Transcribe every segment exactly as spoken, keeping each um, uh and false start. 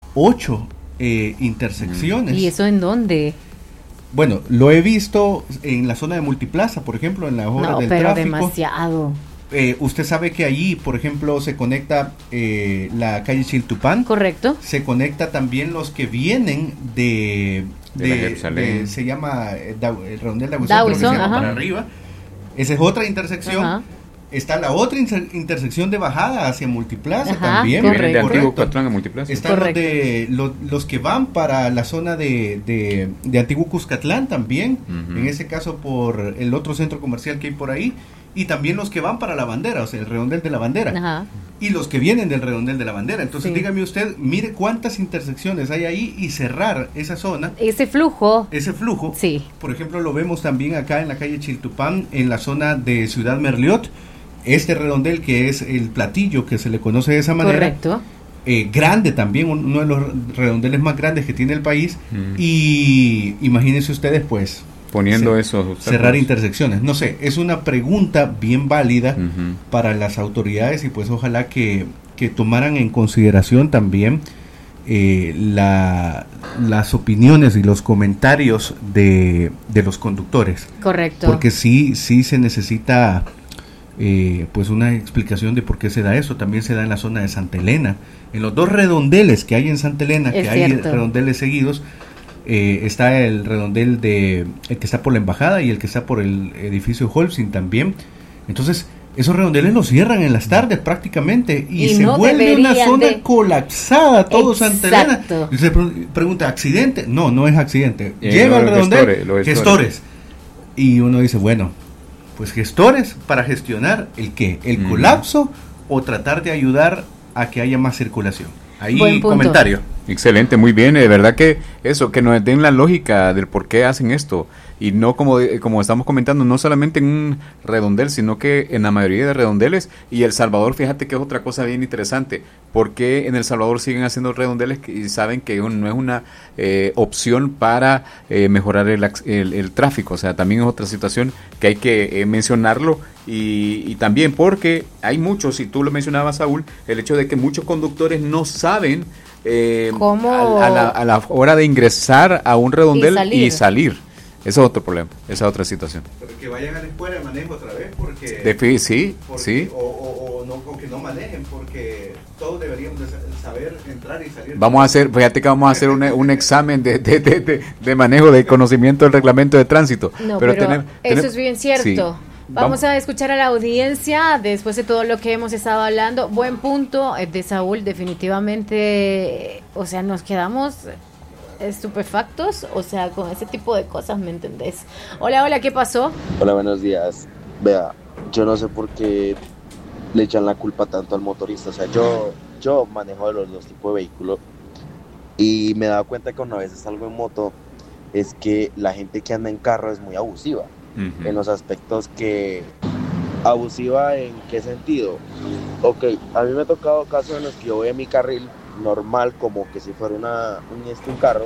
ocho eh, intersecciones. ¿Y eso en dónde? Bueno, lo he visto en la zona de Multiplaza, por ejemplo, en la hora no, del pero tráfico. demasiado. Eh, usted sabe que allí, por ejemplo, se conecta eh, la calle Chiltupán. Correcto. Se conecta también los que vienen de... de, de, de, de se llama eh, da, el redondel de Dawson, Dawson, para arriba. Esa es otra intersección. Ajá. Está la otra inter- intersección de bajada hacia Multiplaza. Ajá, también. Correcto. De Antiguo Cuscatlán a Multiplaza. Están los, de, los, los que van para la zona de, de, de Antiguo Cuscatlán también. Uh-huh. En ese caso por el otro centro comercial que hay por ahí. Y también los que van para la bandera, o sea, el redondel de la bandera. Ajá. Y los que vienen del redondel de la bandera. Entonces, sí. dígame usted, mire cuántas intersecciones hay ahí y cerrar esa zona. Ese flujo. Ese flujo. Sí. Por ejemplo, lo vemos también acá en la calle Chiltupán, en la zona de Ciudad Merliot. Este redondel que es el platillo que se le conoce de esa manera. Correcto. Eh, grande también, uno de los redondeles más grandes que tiene el país. Mm. Y imagínense ustedes, pues... poniendo se, eso cerrar intersecciones, no sé, es una pregunta bien válida uh-huh. para las autoridades y pues ojalá que, que tomaran en consideración también eh, la, las opiniones y los comentarios de, de los conductores. Correcto. Porque sí, sí se necesita eh, pues una explicación de por qué se da eso. También se da en la zona de Santa Elena, en los dos redondeles que hay en Santa Elena, es que cierto. hay redondeles seguidos. Eh, está el redondel de el que está por la embajada y el que está por el edificio Holcim también. Entonces esos redondeles los cierran en las tardes prácticamente y, y se no vuelve una zona de... colapsada todo Santa Elena. Y se pre- pregunta, ¿accidente? No, no es accidente. Eh, Llega el redondel, gestores, gestores. gestores. Y uno dice, bueno, pues gestores para gestionar el qué, el mm. colapso o tratar de ayudar a que haya más circulación. Ahí comentario. Excelente, muy bien, de verdad que eso, que nos den la lógica del por qué hacen esto y no como como estamos comentando, no solamente en un redondel, sino que en la mayoría de redondeles. Y El Salvador, fíjate que es otra cosa bien interesante, porque en El Salvador siguen haciendo redondeles y saben que no es una eh, opción para eh, mejorar el, el, el tráfico, o sea, también es otra situación que hay que eh, mencionarlo. Y, y también porque hay muchos, y tú lo mencionabas, Saúl, el hecho de que muchos conductores no saben eh, a, a, la, a la hora de ingresar a un redondel y salir. y salir. Ese es otro problema, esa es otra situación. Pero que vayan a la escuela de manejo otra vez, porque... De, sí, porque, sí. O, o, o, no, o que no manejen, porque todos deberíamos de saber entrar y salir. Vamos a hacer, fíjate que vamos a hacer un, un examen de, de, de, de, de manejo, de conocimiento del reglamento de tránsito. No, pero, pero tener, eso tener, es bien cierto. Sí. Vamos a escuchar a la audiencia después de todo lo que hemos estado hablando. Buen punto de Saúl, definitivamente, o sea, nos quedamos estupefactos, o sea, con ese tipo de cosas, ¿me entendés? Hola, hola, ¿qué pasó? Hola, buenos días. Vea, yo no sé por qué le echan la culpa tanto al motorista. O sea, yo, yo manejo los dos tipos de vehículos y me he dado cuenta que cuando a veces salgo en moto es que la gente que anda en carro es muy abusiva. Uh-huh. En los aspectos que... ¿Abusiva en qué sentido? Ok, a mí me ha tocado casos en los que yo voy en mi carril normal, como que si fuera una, un, este, un carro,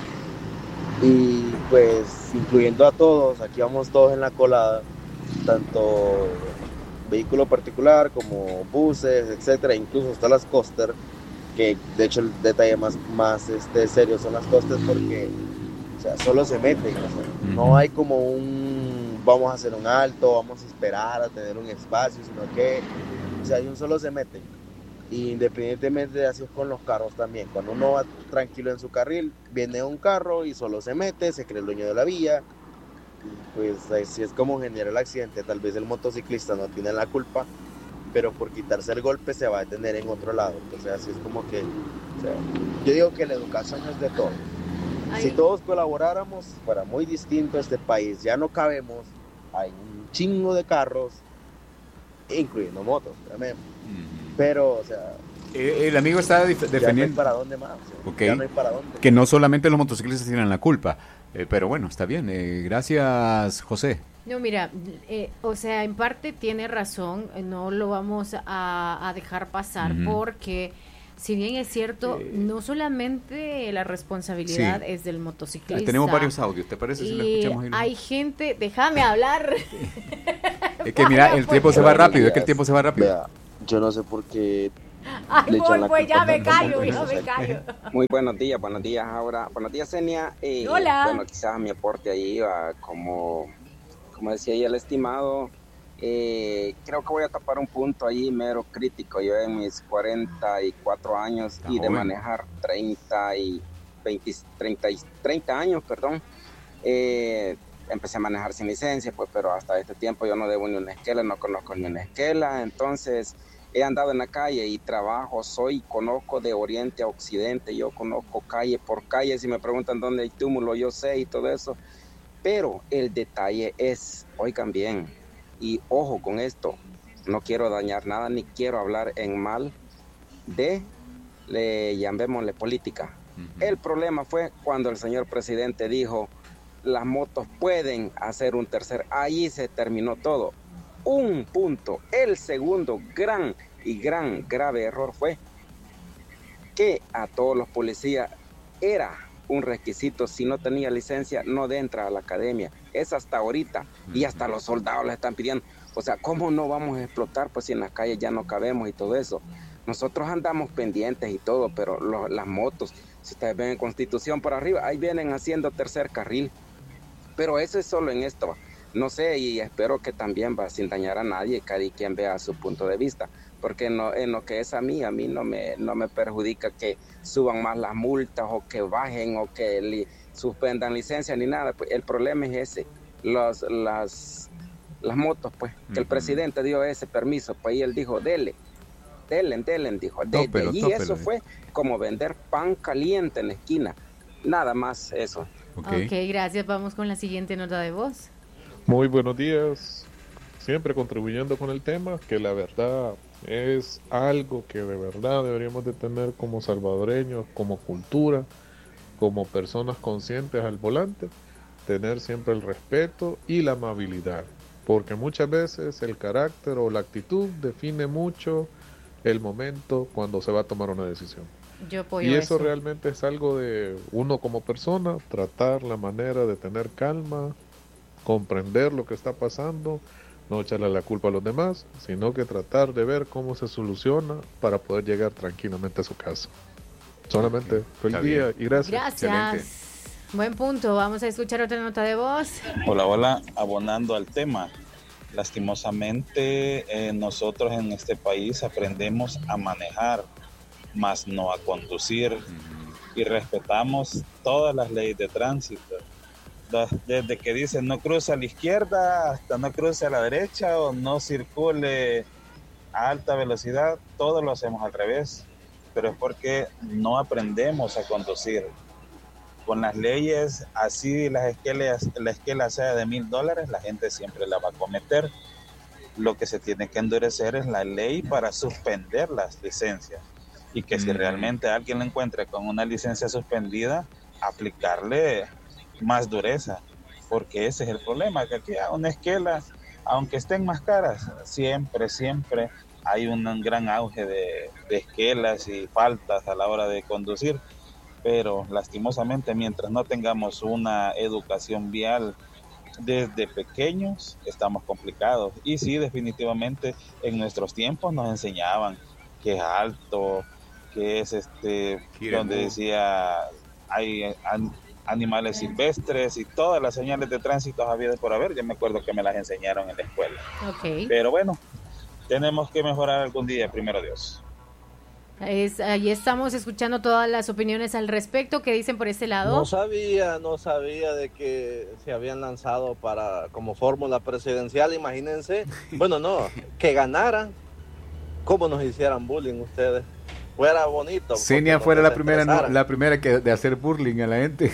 y pues incluyendo a todos, aquí vamos todos en la colada, tanto vehículo particular como buses, etcétera, incluso hasta las coaster, que de hecho el detalle más, más este, serio son las coaster porque, o sea, solo se meten, o sea, no hay como un vamos a hacer un alto, vamos a esperar a tener un espacio, sino que, o sea, de un solo se meten. Y independientemente de así es con los carros también. Cuando uno va tranquilo en su carril, viene un carro y solo se mete, se cree el dueño de la vía. Y pues así es como genera el accidente. Tal vez el motociclista no tiene la culpa, pero por quitarse el golpe se va a detener en otro lado. O sea, así es como que, o sea, yo digo que la educación es de todo. Ay. Si todos colaboráramos, fuera muy distinto este país. Ya no cabemos, hay un chingo de carros, incluyendo motos, también. Mm. Pero, o sea... Eh, el amigo está dif- defendiendo... Ya no hay para dónde más. O sea, okay. Ya no hay para dónde. Que no solamente los motociclistas tienen la culpa. Eh, pero bueno, está bien. Eh, gracias, José. No, mira, eh, o sea, en parte tiene razón. No lo vamos a, a dejar pasar uh-huh. porque... Si bien es cierto, eh, no solamente la responsabilidad sí. es del motociclista. Tenemos varios audios, ¿te parece si lo escuchamos? Ahí? Hay gente, déjame hablar. Es que mira, el tiempo se va rápido, es que el tiempo se va rápido. Vea, yo no sé por qué Ay, voy, pues ya me callo, ya me callo. Muy buenos días, buenos días ahora. Buenos días, Zenia. Eh, Hola. Bueno, quizás mi aporte ahí va como, como decía ahí el estimado. Eh, creo que voy a tapar un punto ahí mero crítico. Yo en mis cuarenta y cuatro años y de manejar treinta y veinte, treinta, y treinta años, perdón. Eh, empecé a manejar sin licencia, pues, pero hasta este tiempo yo no debo ni una esquela, no conozco ni una esquela, entonces he andado en la calle y trabajo, soy, conozco de oriente a occidente, yo conozco calle por calle, si me preguntan dónde hay túmulo, yo sé y todo eso, pero el detalle es, oigan bien, y ojo con esto, no quiero dañar nada, ni quiero hablar en mal de, le llamémosle política. Uh-huh. El problema fue cuando el señor presidente dijo, las motos pueden hacer un tercer, ahí se terminó todo. Un punto. El segundo gran y gran grave error fue que a todos los policías era un requisito, si no tenía licencia no de entrar a la academia, es hasta ahorita, y hasta los soldados le están pidiendo, o sea, ¿cómo no vamos a explotar pues si en las calles ya no cabemos y todo eso? Nosotros andamos pendientes y todo, pero lo, las motos, si ustedes ven en Constitución por arriba, ahí vienen haciendo tercer carril, pero eso es solo en esto, no sé, y espero que también va sin dañar a nadie, cada quien vea su punto de vista, porque no, en lo que es a mí, a mí no me, no me perjudica que suban más las multas o que bajen o que li, suspendan licencia ni nada, pues el problema es ese, los, las, las motos, pues, que uh-huh. el presidente dio ese permiso, pues y él dijo, dele, dele, dele, dijo, de, tópelo, de allí tópelo. Eso fue como vender pan caliente en la esquina, nada más eso. Okay. ok, gracias, vamos con la siguiente nota de voz. Muy buenos días, siempre contribuyendo con el tema, que la verdad es algo que de verdad deberíamos de tener como salvadoreños, como cultura, como personas conscientes al volante, tener siempre el respeto y la amabilidad, porque muchas veces el carácter o la actitud define mucho el momento cuando se va a tomar una decisión. Yo apoyo y eso, eso realmente es algo de uno como persona, tratar la manera de tener calma, comprender lo que está pasando, no echarle la culpa a los demás, sino que tratar de ver cómo se soluciona para poder llegar tranquilamente a su casa. Solamente okay. feliz está día bien. Y gracias. Gracias. Excelente. Buen punto. Vamos a escuchar otra nota de voz. Hola, hola. Abonando al tema. Lastimosamente, eh, nosotros en este país aprendemos a manejar, más no a conducir, uh-huh. y respetamos todas las leyes de tránsito. Desde que dicen no cruce a la izquierda hasta no cruce a la derecha o no circule a alta velocidad, todo lo hacemos al revés, pero es porque no aprendemos a conducir. Con las leyes, así las esquelas, la esquela sea de mil dólares, la gente siempre la va a cometer. Lo que se tiene que endurecer es la ley para suspender las licencias, y que mm. si realmente alguien lo encuentre con una licencia suspendida, aplicarle más dureza, porque ese es el problema, que aquí a una esquela, aunque estén más caras, siempre, siempre hay un, un gran auge de, de esquelas y faltas a la hora de conducir, pero lastimosamente mientras no tengamos una educación vial desde pequeños, estamos complicados. Y sí, definitivamente en nuestros tiempos nos enseñaban que es alto, que es este, donde decía hay an, animales silvestres y todas las señales de tránsito habidas por haber. Yo me acuerdo que me las enseñaron en la escuela. Okay. Pero bueno, tenemos que mejorar algún día, primero Dios. Es, ahí estamos escuchando todas las opiniones al respecto. ¿Qué dicen por este lado? No sabía, no sabía de que se habían lanzado para como fórmula presidencial, imagínense. Bueno, no, que ganaran. ¿Cómo nos hicieran bullying ustedes? Fuera bonito. Zenia fuera la primera, no, la primera que de hacer bullying a la gente.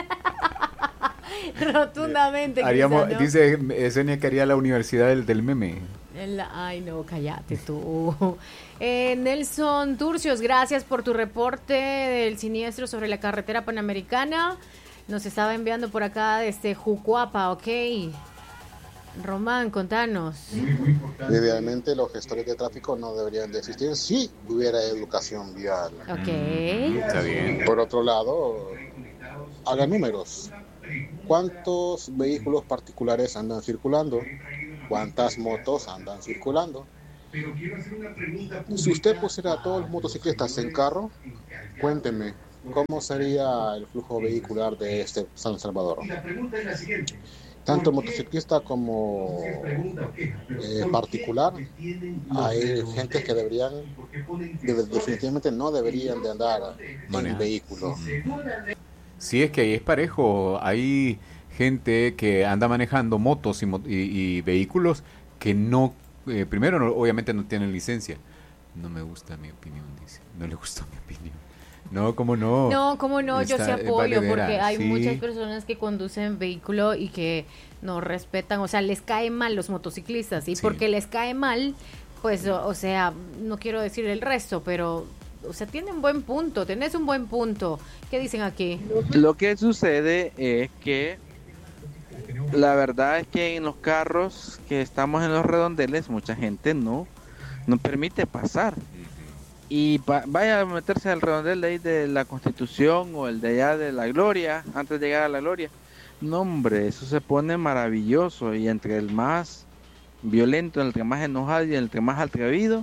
Rotundamente. Haríamos, quizá, ¿no? Dice Zenia que haría la universidad del, del meme. El, ay, no, cállate tú. Eh, Nelson Turcios, gracias por tu reporte del siniestro sobre la carretera panamericana. Nos estaba enviando por acá desde Jucuapa, ok. Román, contanos. Idealmente los gestores de tráfico no deberían de existir si hubiera educación vial. Ok. Está bien. Por otro lado, haga números. ¿Cuántos vehículos particulares andan circulando? ¿Cuántas motos andan circulando? Si usted pusiera a todos los motociclistas en carro, cuénteme, ¿cómo sería el flujo vehicular de este San Salvador? Tanto motociclista como eh, particular, hay gente que deberían, de, definitivamente no deberían de andar en vehículo. Sí, es que ahí es parejo, hay gente que anda manejando motos y, y, y vehículos que no, eh, primero no, obviamente no tienen licencia. No me gusta mi opinión, dice, no le gustó mi opinión. No, ¿cómo no? No, ¿cómo no? Yo Está, sí apoyo, valedera, porque hay sí. muchas personas que conducen vehículo y que no respetan, o sea, les cae mal los motociclistas, y sí. porque les cae mal, pues, o, o sea, no quiero decir el resto, pero, o sea, tiene un buen punto, tenés un buen punto. ¿Qué dicen aquí? Lo que sucede es que la verdad es que en los carros que estamos en los redondeles, mucha gente no, no permite pasar. Y va, vaya a meterse al redondel de ahí de la Constitución o el de allá de la Gloria, antes de llegar a la Gloria. No, hombre, eso se pone maravilloso, y entre el más violento, el que más enojado y el que más atrevido,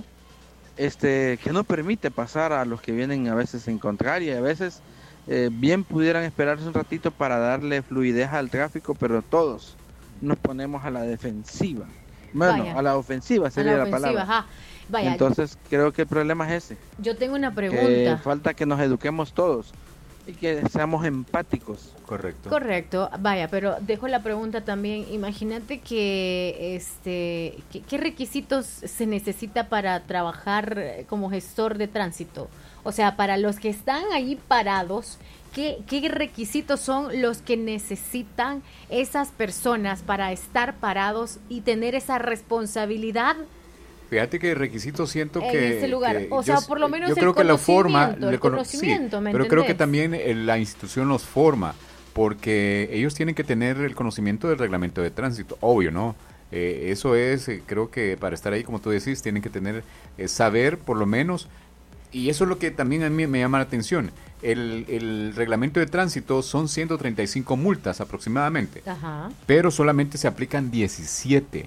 este, que no permite pasar a los que vienen a veces en contraria, y a veces eh, bien pudieran esperarse un ratito para darle fluidez al tráfico, pero todos nos ponemos a la defensiva. Bueno, Vaya. a la ofensiva sería la, ofensiva, la palabra. Ajá. Vaya, Entonces creo que el problema es ese. Yo tengo una pregunta. Que falta que nos eduquemos todos y que seamos empáticos. Correcto. Correcto. Vaya, pero dejo la pregunta también. Imagínate que este, ¿qué, qué requisitos se necesita para trabajar como gestor de tránsito? O sea, para los que están allí parados, ¿qué, qué requisitos son los que necesitan esas personas para estar parados y tener esa responsabilidad? Fíjate que requisitos siento en que... ese lugar, que o yo, sea, por lo menos yo el creo que la forma, el conocimiento, sí, ¿me pero entendés? creo que también eh, la institución los forma, porque ellos tienen que tener el conocimiento del reglamento de tránsito, obvio, ¿no? Eh, eso es, eh, creo que para estar ahí, como tú decís, tienen que tener, eh, saber por lo menos, y eso es lo que también a mí me llama la atención. El, el reglamento de tránsito son ciento treinta y cinco multas aproximadamente, Ajá. pero solamente se aplican diecisiete.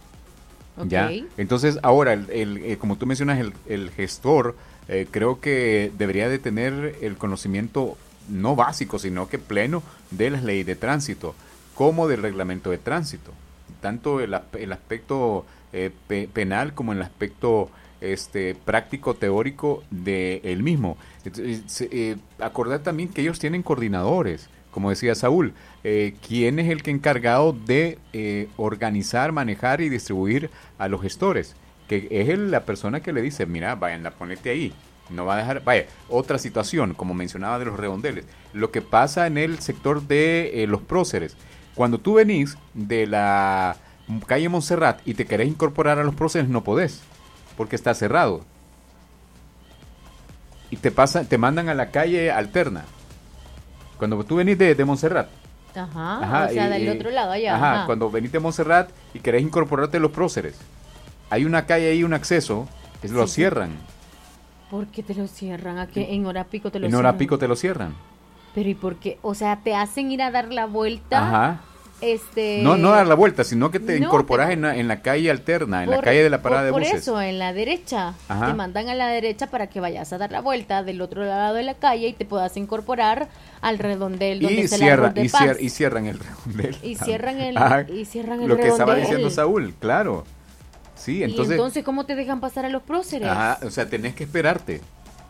Okay. ¿Ya? Entonces, ahora, el, el, eh, como tú mencionas, el, el gestor eh, creo que debería de tener el conocimiento no básico, sino que pleno de las leyes de tránsito, como del reglamento de tránsito, tanto el, el aspecto eh, pe, penal como el aspecto este práctico teórico de el mismo. Entonces, eh, acordar también que ellos tienen coordinadores, como decía Saúl, eh, ¿quién es el que encargado de eh, organizar, manejar y distribuir a los gestores? Que es el, la persona que le dice, mira, vayan, la ponete ahí, no va a dejar, vaya, otra situación, como mencionaba de los redondeles, lo que pasa en el sector de eh, los próceres, cuando tú venís de la calle Montserrat y te querés incorporar a los próceres, no podés, porque está cerrado, y te pasa, te mandan a la calle alterna. Cuando tú venís de, de Montserrat. Ajá, ajá, o sea, y, del otro lado allá. Ajá, ajá, cuando venís de Montserrat y querés incorporarte a los próceres. Hay una calle ahí, un acceso, que sí, lo cierran. ¿Por qué te lo cierran? ¿A qué? ¿En hora pico te lo en cierran? En hora pico te lo cierran. Pero ¿y por qué? O sea, te hacen ir a dar la vuelta. Ajá. Este... No, no dar la vuelta, sino que te no, incorporas te... en, la, en la calle alterna, en por, la calle de la parada por, de buses. Por eso, en la derecha. Ajá. Te mandan a la derecha para que vayas a dar la vuelta del otro lado de la calle y te puedas incorporar al redondel donde y se cierra, la y, cier, y cierran el redondel. Y cierran el, ah, y cierran el Lo que redondel. estaba diciendo Saúl, claro. Sí, entonces... ¿Y entonces cómo te dejan pasar a los próceres? Ajá, o sea, tenés que esperarte.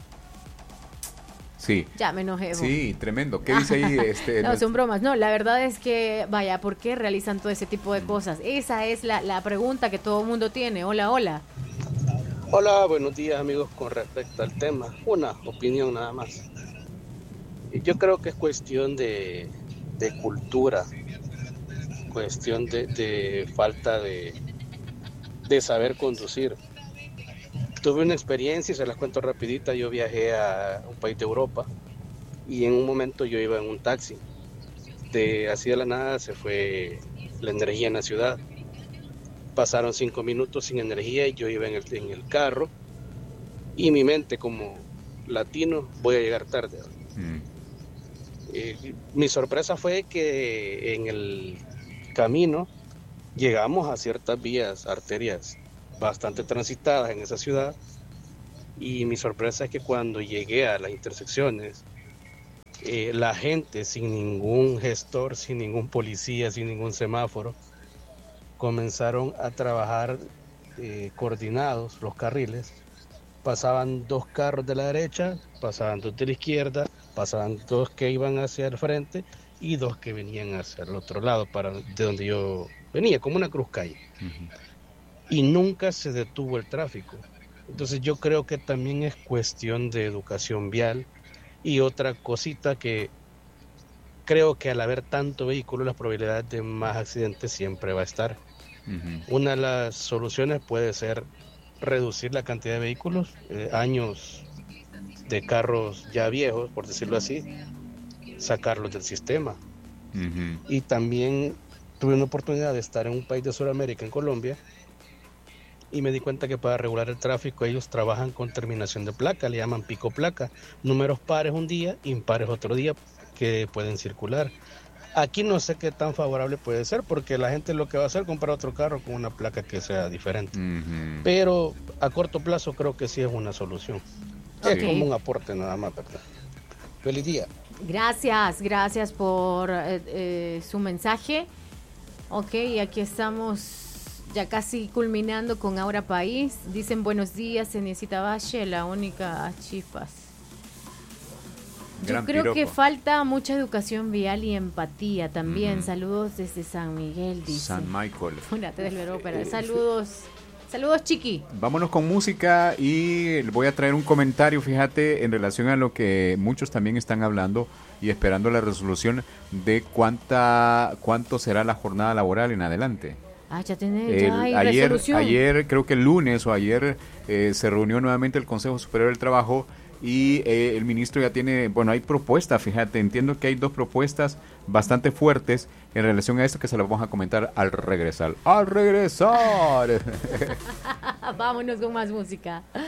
Sí. Ya me enojé. Sí, tremendo. ¿Qué dice ahí? Este, no, son bromas. No, la verdad es que, vaya, ¿por qué realizan todo ese tipo de cosas? Esa es la, la pregunta que todo el mundo tiene. Hola, hola. Hola, buenos días, amigos. Con respecto al tema, una opinión nada más. Yo creo que es cuestión de, de cultura, cuestión de, de falta de, de saber conducir. Tuve una experiencia y se las cuento rapidita. Yo viajé a un país de Europa y en un momento yo iba en un taxi. De así de la nada se fue la energía en la ciudad. Pasaron cinco minutos sin energía y yo iba en el, en el carro y mi mente como latino, voy a llegar tarde. Mm. Eh, mi sorpresa fue que en el camino llegamos a ciertas vías, arterias bastante transitadas en esa ciudad, y mi sorpresa es que cuando llegué a las intersecciones, eh, la gente sin ningún gestor, sin ningún policía, sin ningún semáforo, comenzaron a trabajar eh, coordinados los carriles. Pasaban dos carros de la derecha, pasaban dos de la izquierda, pasaban dos que iban hacia el frente y dos que venían hacia el otro lado, para de donde yo venía, como una cruz calle. Uh-huh. Y nunca se detuvo el tráfico. Entonces yo creo que también es cuestión de educación vial. Y otra cosita que creo que al haber tanto vehículo, la probabilidad de más accidentes siempre va a estar. Uh-huh. Una de las soluciones puede ser reducir la cantidad de vehículos, eh, años de carros ya viejos, por decirlo así, sacarlos del sistema. Uh-huh. Y también tuve una oportunidad de estar en un país de Sudamérica, en Colombia, y me di cuenta que para regular el tráfico ellos trabajan con terminación de placa, le llaman pico placa, números pares un día, impares otro día, que pueden circular. Aquí no sé qué tan favorable puede ser, porque la gente lo que va a hacer es comprar otro carro con una placa que sea diferente. Uh-huh. Pero a corto plazo creo que sí es una solución. Okay. Es como un aporte nada más, ¿verdad? Feliz día. Gracias, gracias por eh, eh, su mensaje. Ok, aquí estamos ya casi culminando con Ahora País. Dicen buenos días, Cenecita Valle, la única chifas. Yo Gran creo piropo. Que falta mucha educación vial y empatía también. Uh-huh. Saludos desde San Miguel, dice. San Michael. Fúnate del Verbo, pero saludos. Saludos, Chiqui. Vámonos con música y voy a traer un comentario, fíjate, en relación a lo que muchos también están hablando y esperando la resolución de cuánta cuánto será la jornada laboral en adelante. Ah, ya tenés, ya hay ayer, resolución. Ayer, creo que el lunes o ayer, eh, se reunió nuevamente el Consejo Superior del Trabajo y eh, el ministro ya tiene, bueno, hay propuestas, fíjate, entiendo que hay dos propuestas bastante fuertes en relación a esto que se las vamos a comentar al regresar. ¡Al regresar! Vámonos con más música.